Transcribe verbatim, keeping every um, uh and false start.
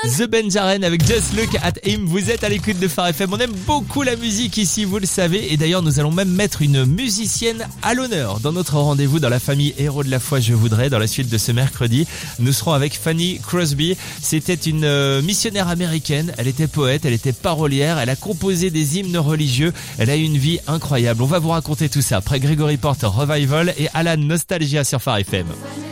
The Benjaren avec Just Look at Him. Vous êtes à l'écoute de Phare F M. On aime beaucoup la musique ici, vous le savez. Et d'ailleurs, nous allons même mettre une musicienne à l'honneur dans notre rendez-vous dans la famille Héros de la foi, je voudrais. Dans la suite de ce mercredi, nous serons avec Fanny Crosby. C'était une euh, missionnaire américaine. Elle était poète, elle était parolière. Elle a composé des hymnes religieux. Elle a eu une vie incroyable. On va vous raconter tout ça après Gregory Porter Revival et Alan Nostalgia sur Phare F M.